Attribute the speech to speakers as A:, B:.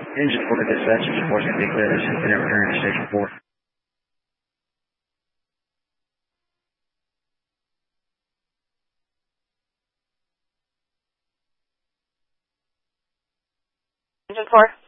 A: Engine 4 dispatch is reporting to be clear. This has been returned to station 4.
B: Engine 4.